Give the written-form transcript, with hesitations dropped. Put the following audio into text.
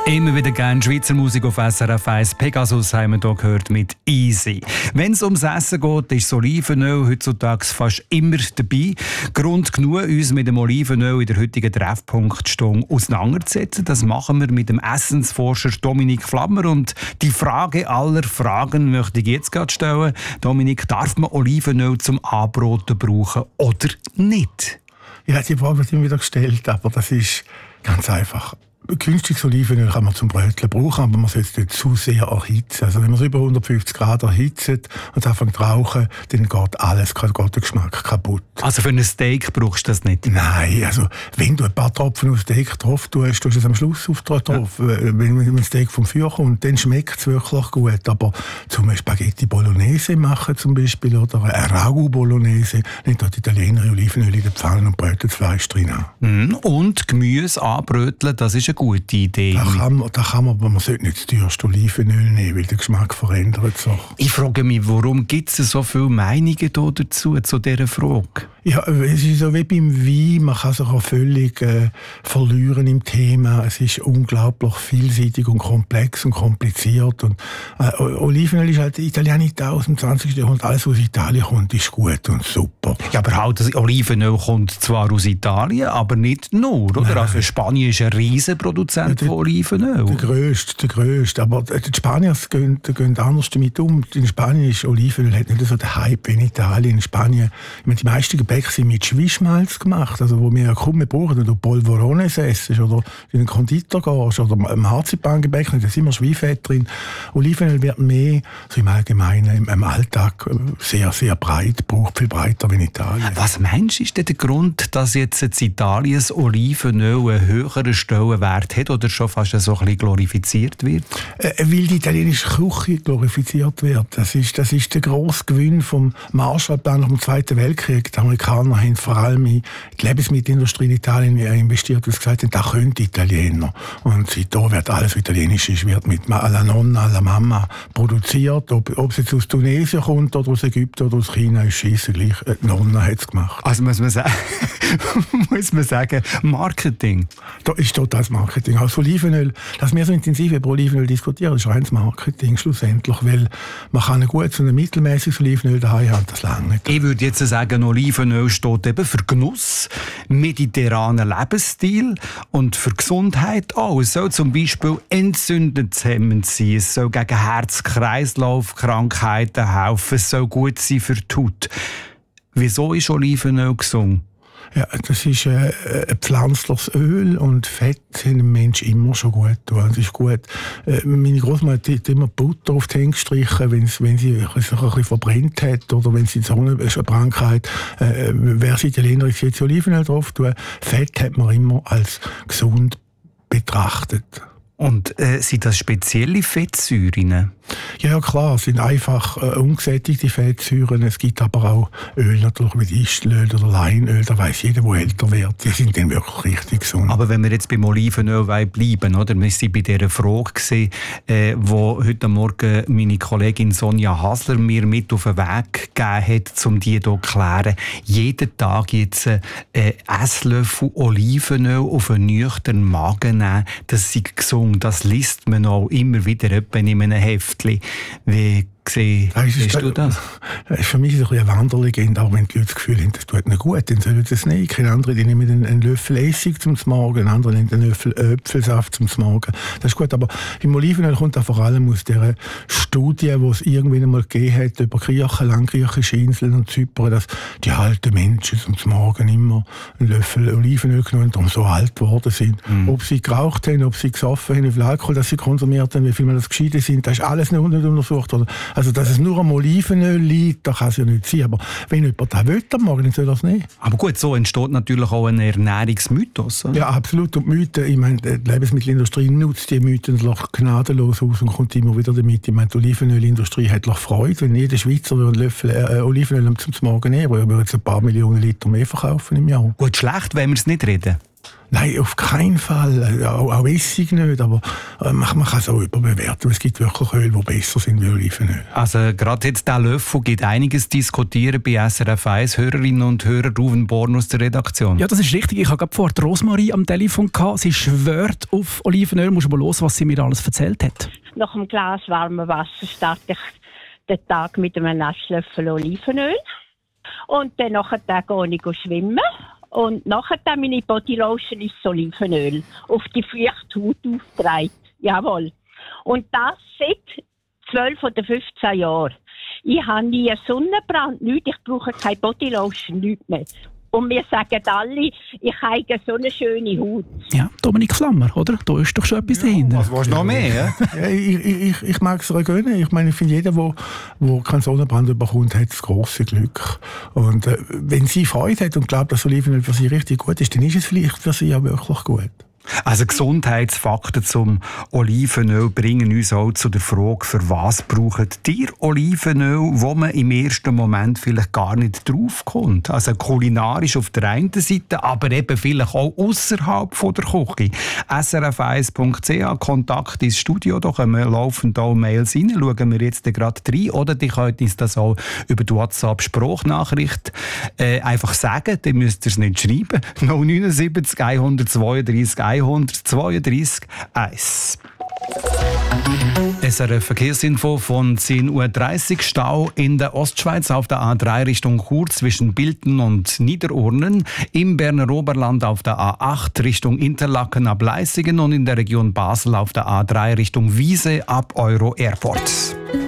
Immer wieder gerne Schweizer Musik auf SRF 1. Pegasus haben wir hier gehört mit «Easy». Wenn es ums Essen geht, ist das Olivenöl heutzutage fast immer dabei. Grund genug, uns mit dem Olivenöl in der heutigen Treffpunktstunde auseinanderzusetzen. Das machen wir mit dem Essensforscher Dominik Flammer. Und die Frage aller Fragen möchte ich jetzt gerade stellen. Dominik, darf man Olivenöl zum Anbraten brauchen oder nicht? Ja, die Frage wird immer wieder gestellt, aber das ist ganz einfach. Künstliches Olivenöl kann man zum Bröteln brauchen, aber man sollte es nicht zu sehr erhitzen. Also wenn man es über 150 Grad erhitzt und es anfängt zu rauchen, dann geht alles, geht der Geschmack kaputt. Also für ein Steak brauchst du das nicht? Nein, also wenn du ein paar Tropfen auf Steak drauf tust, tust du es am Schluss auf drauf. Ja. Wenn ein Steak vom Feuer kommt, dann schmeckt es wirklich gut. Aber zum Spaghetti Bolognese machen zum Beispiel oder ein Ragu Bolognese, nicht die Italiener Olivenöl in der Pfanne und bröteln das Fleisch drin an. Und Gemüse anbröteln, das ist eine gute Idee. Da kann man, aber man sollte nicht das teuerste Olivenöl nehmen, weil der Geschmack verändert sich. Ich frage mich, warum gibt es so viele Meinungen dazu, zu dieser Frage? Ja, es ist so wie beim Wein, man kann sich auch völlig verlieren im Thema. Es ist unglaublich vielseitig und komplex und kompliziert. Und Olivenöl ist halt Italienità aus dem 20. Jahrhundert. Alles, was aus Italien kommt, ist gut und super. Ja, aber halt, das Olivenöl kommt zwar aus Italien, aber nicht nur, oder? Nein. Also Spanien ist ein Riesenproduzent von Olivenöl. Der grösste. Aber die Spanier gehen anders damit um. In Spanien ist Olivenöl hat nicht so den Hype wie in Italien. In Spanien, ich meine, die meisten Gebäck sind mit Schwischmalz gemacht, also wo wir ja kaum mehr brauchen, wenn du Polvorones isst oder in den Konditor gehst oder im Marzipangebäck, da ist immer Schweinfett drin. Olivenöl wird mehr, so im Allgemeinen, im Alltag sehr, sehr breit gebraucht, viel breiter wie in Italien. Was meinst du, ist denn der Grund, dass jetzt in Italien das Olivenöl einen höheren Stellenwert hat oder schon fast so ein bisschen glorifiziert wird? Weil die italienische Küche glorifiziert wird. Das ist der grosse Gewinn vom Marshallplan nach dem Zweiten Weltkrieg. Die Amerikaner haben vor allem in die Lebensmittelindustrie in Italien investiert, weil sie gesagt haben, das können die Italiener. Und seitdem wird alles, was italienisch ist, wird mit alla Nonna, alla Mama produziert. Ob es jetzt aus Tunesien kommt oder aus Ägypten oder aus China, ist scheisse gleich. Die Nonna hat es gemacht. Also muss man sagen, Marketing. Da ist total Marketing. Aus Olivenöl, dass wir so intensiv über Olivenöl diskutieren, ist reines Marketing schlussendlich, weil man kann ein gutes und ein mittelmäßiges Olivenöl daheim haben, das lange nicht. Ich würde jetzt sagen, Olivenöl steht eben für Genuss, mediterranen Lebensstil und für Gesundheit auch. Es soll zum Beispiel entzündungshemmend sein, es soll gegen Herz-Kreislauf-Krankheiten helfen, es soll gut sein für die Haut. Wieso ist Olivenöl gesund? Ja, das ist ein pflanzliches Öl und Fett sind dem Menschen immer schon gut tun. Das ist gut. Meine Großmutter hat immer Butter auf die Hände gestrichen, wenn sie sich ein bisschen verbrennt hat oder wenn sie eine Krankheit wer es Italiener ist, jetzt Olivenöl drauf tun. Fett hat man immer als gesund betrachtet. Und sind das spezielle Fettsäuren? Ja, klar, es sind einfach ungesättigte Fettsäuren. Es gibt aber auch Öl, natürlich wie Distelöl oder Leinöl. Da weiss jeder, der älter wird. Die sind dann wirklich richtig gesund. Aber wenn wir jetzt beim Olivenöl bleiben, oder? Wir waren bei dieser Frage, wo heute Morgen meine Kollegin Sonja Hasler mir mit auf den Weg gegeben hat, um die hier zu klären. Jeden Tag jetzt einen Esslöffel Olivenöl auf einen nüchternen Magen nehmen, das ist gesund. Das liest man auch immer wieder in einem Heftchen. Wie siehst du das? Für mich ist es eine Wanderlegende, auch wenn die Leute das Gefühl haben, das tut ihnen gut, dann sollen sie es nicht. Ich kenne andere, die nehmen einen Löffel Essig zum Morgen, andere nehmen einen Löffel Äpfelsaft zum Morgen. Das ist gut, aber im Olivenöl kommt auch vor allem aus dieser Studie, die es irgendwann einmal gegeben hat, über Griechenland, griechische Inseln und Zypern, dass die alten Menschen zum Morgen immer einen Löffel Olivenöl genommen haben, darum so alt geworden sind. Ob sie geraucht haben, ob sie gesoffen haben, wie viel Alkohol das sie konsumiert haben, wie viel man das geschieden sind, das ist alles nicht untersucht. Oder? Also, dass es nur am Olivenöl liegt, das kann es ja nicht sein. Aber wenn jemand das will, am Morgen, dann soll das nicht. Aber gut, so entsteht natürlich auch ein Ernährungsmythos. Oder? Ja, absolut. Und die Mythen, ich meine, die Lebensmittelindustrie nutzt die Mythen gnadenlos aus und kommt immer wieder damit. Ich meine, die Olivenölindustrie hat Freude, wenn jeder Schweizer einen Löffel Olivenöl zum Morgen nehmen würde, würde jetzt ein paar Millionen Liter mehr verkaufen im Jahr. Gut, schlecht, wenn wir es nicht reden. Nein, auf keinen Fall. Auch Essig nicht, aber man kann es auch überbewerten. Es gibt wirklich Öl, die besser sind wie Olivenöl. Also gerade jetzt der Löffel gibt einiges diskutieren bei SRF 1. Hörerinnen und Hörer rufen Born aus der Redaktion. Ja, das ist richtig. Ich habe gerade vorher Rosmarie am Telefon gehabt. Sie schwört auf Olivenöl. Musst du mal hören, was sie mir alles erzählt hat. Nach einem Glas warmem Wasser starte ich den Tag mit einem Esslöffel Olivenöl. Und dann nachher gehe ich schwimmen. Und nachher meine Bodylotion ist Olivenöl auf die feuchte Haut aufgetragen. Jawohl. Und das seit 12 oder 15 Jahren. Ich habe nie einen Sonnenbrand, nichts. Ich brauche keine Bodylotion, nichts mehr. Und wir sagen alle, ich habe so eine schöne Haut. Ja, Dominik Flammer, oder? Da ist doch schon etwas dahinter. Was willst du noch mehr? Ja, ich mag es auch gönnen. Ich meine, ich finde, jeder, der keinen Sonnenbrand bekommt, hat das grosse Glück. Und wenn sie Freude hat und glaubt, dass Olivenöl für sie richtig gut ist, dann ist es vielleicht für sie auch wirklich gut. Also Gesundheitsfakten zum Olivenöl bringen uns auch zu der Frage, für was braucht ihr Olivenöl, wo man im ersten Moment vielleicht gar nicht draufkommt. Also kulinarisch auf der einen Seite, aber eben vielleicht auch außerhalb der Küche. srf1.ch, Kontakt ins Studio, da kommen laufend auch Mails rein, schauen wir jetzt gerade rein. Oder die könnt uns das auch über die WhatsApp-Sprachnachricht einfach sagen, dann müsst ihr es nicht schreiben. 079 132 132 1. SRF Verkehrsinfo von 10.30 Uhr. Stau in der Ostschweiz auf der A3 Richtung Chur zwischen Bilten und Niederurnen. Im Berner Oberland auf der A8 Richtung Interlaken ab Leissigen und in der Region Basel auf der A3 Richtung Wiese ab Euro Airport.